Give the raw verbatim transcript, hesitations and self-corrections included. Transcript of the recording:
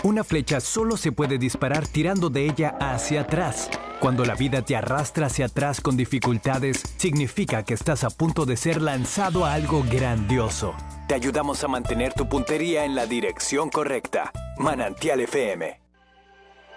Una flecha solo se puede disparar tirando de ella hacia atrás. Cuando la vida te arrastra hacia atrás con dificultades, significa que estás a punto de ser lanzado a algo grandioso. Te ayudamos a mantener tu puntería en la dirección correcta. Manantial F M.